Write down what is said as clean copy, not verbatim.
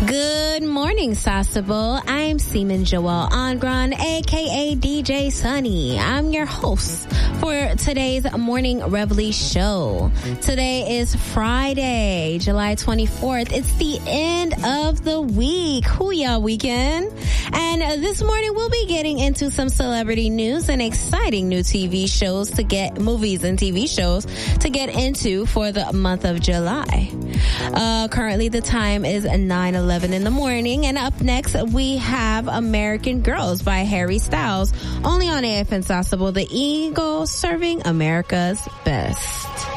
Good morning, Sasebo. I'm Seaman Joelle Angron, aka DJ Sunny. I'm your host for today's Morning Reveille show. Today is Friday, July 24th. It's the end of the week. Hoo-yah weekend. And this morning we'll be getting into some celebrity news and exciting new movies and TV shows to get into for the month of July. Currently the time is 9:11 in the morning, and up next we have American Girls by Harry Styles, only on AFN Sasebo, the Eagle serving America's best.